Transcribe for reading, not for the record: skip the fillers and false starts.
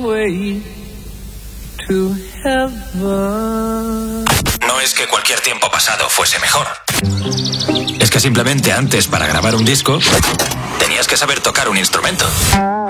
No es que cualquier tiempo pasado fuese mejor. Es que simplemente antes, para grabar un disco, tenías que saber tocar un instrumento.